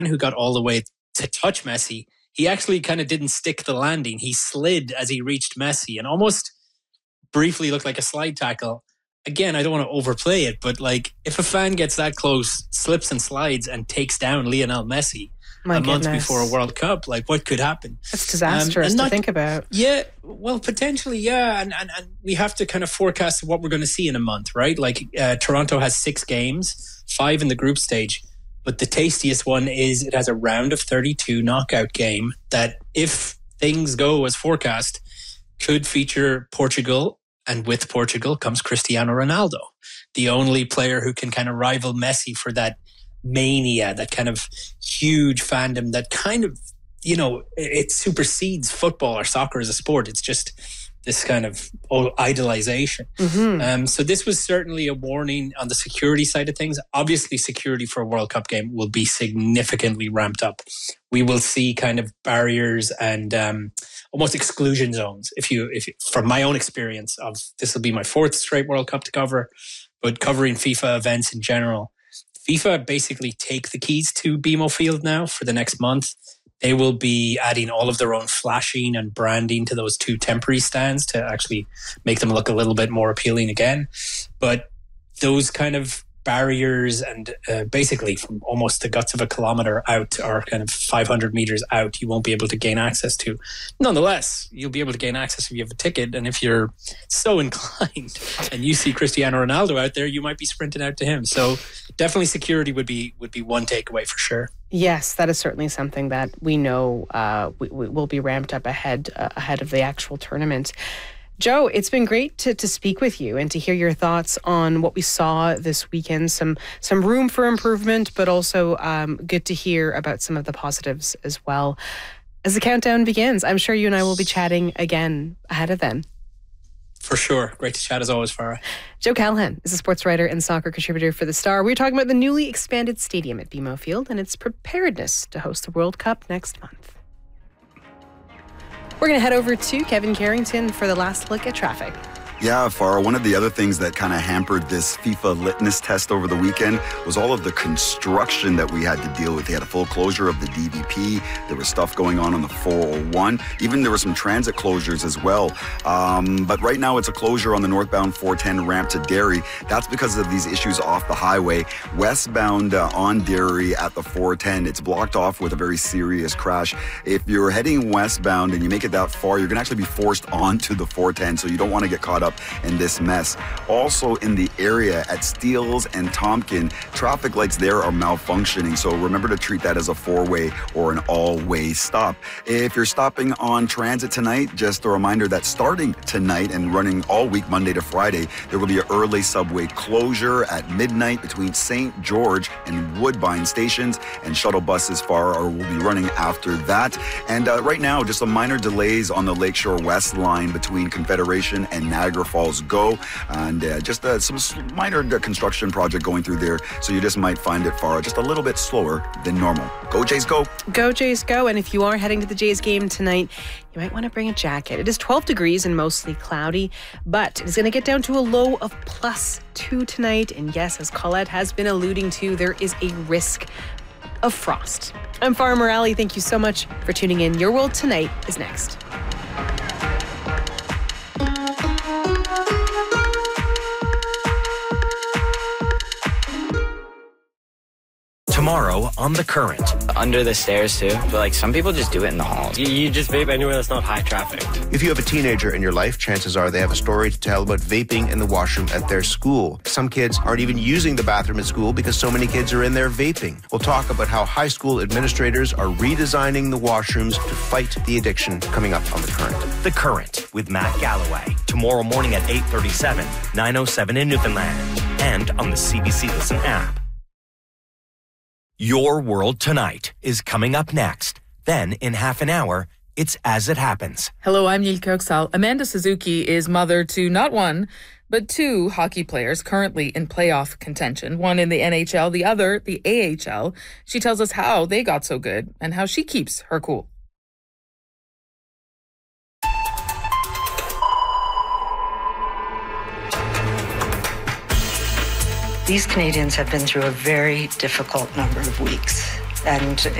who got all the way to touch Messi, he actually kind of didn't stick the landing. He slid as he reached Messi and almost briefly looked like a slide tackle. Again, I don't want to overplay it, but like if a fan gets that close, slips and slides and takes down Lionel Messi month before a World Cup, like what could happen? It's disastrous to think about. Yeah, well, potentially, yeah. And we have to kind of forecast what we're going to see in a month, right? Like Toronto has 6 games, 5 in the group stage. But the tastiest one is it has a round of 32 knockout game that, if things go as forecast, could feature Portugal. And with Portugal comes Cristiano Ronaldo, the only player who can kind of rival Messi for that mania, that kind of huge fandom that kind of, you know, it supersedes football or soccer as a sport. It's just this kind of idolization. Mm-hmm. So this was certainly a warning on the security side of things. Obviously, security for a World Cup game will be significantly ramped up. We will see kind of barriers and almost exclusion zones. If from my own experience of, this will be my 4th straight World Cup to cover, but covering FIFA events in general, FIFA basically take the keys to BMO Field now for the next month. They will be adding all of their own flashing and branding to those 2 temporary stands to actually make them look a little bit more appealing again. But those kind of barriers and basically from almost the guts of a kilometre out or kind of 500 metres out, you won't be able to gain access to. Nonetheless, you'll be able to gain access if you have a ticket. And if you're so inclined and you see Cristiano Ronaldo out there, you might be sprinting out to him. So definitely security would be one takeaway for sure. Yes, that is certainly something that we know will be ramped up ahead of the actual tournament. Joe, it's been great to speak with you and to hear your thoughts on what we saw this weekend. Some room for improvement, but also good to hear about some of the positives as well. As the countdown begins, I'm sure you and I will be chatting again ahead of then. For sure. Great to chat as always, Farah. Joe Callahan is a sports writer and soccer contributor for The Star. We're talking about the newly expanded stadium at BMO Field and its preparedness to host the World Cup next month. We're going to head over to Kevin Carrington for the last look at traffic. Yeah, Farah, one of the other things that kind of hampered this FIFA litmus test over the weekend was all of the construction that we had to deal with. They had a full closure of the DVP. There was stuff going on the 401. Even there were some transit closures as well. But right now it's a closure on the northbound 410 ramp to Derry. That's because of these issues off the highway. Westbound on Derry at the 410, it's blocked off with a very serious crash. If you're heading westbound and you make it that far, you're going to actually be forced onto the 410, so you don't want to get caught up in this mess. Also in the area at Steeles and Tompkin, traffic lights there are malfunctioning, so remember to treat that as a 4-way or an all-way stop. If you're stopping on transit tonight, just a reminder that starting tonight and running all week Monday to Friday, there will be an early subway closure at midnight between St. George and Woodbine stations, and shuttle buses will be running after that. And right now, just some minor delays on the Lakeshore West line between Confederation and Niagara Falls Go, and just some minor construction project going through there, so you just might find it just a little bit slower than normal. Go Jays go! Go Jays go! And if you are heading to the Jays game tonight, you might want to bring a jacket. It is 12 degrees and mostly cloudy, but it's going to get down to a low of +2 tonight. And yes, as Colette has been alluding to, there is a risk of frost. I'm Farah Morali. Thank you so much for tuning in. Your World Tonight is next. Tomorrow on The Current. Under the stairs too, but like some people just do it in the halls. You just vape anywhere that's not high traffic. If you have a teenager in your life, chances are they have a story to tell about vaping in the washroom at their school. Some kids aren't even using the bathroom at school because so many kids are in there vaping. We'll talk about how high school administrators are redesigning the washrooms to fight the addiction, coming up on The Current. The Current with Matt Galloway. Tomorrow morning at 8:37, 9:07 in Newfoundland. And on the CBC Listen app. Your World Tonight is coming up next. Then, in half an hour, it's As It Happens. Hello, I'm Neil Kirksall. Amanda Suzuki is mother to not one, but 2 hockey players currently in playoff contention. One in the NHL, the other the AHL. She tells us how they got so good and how she keeps her cool. These Canadians have been through a very difficult number of weeks. and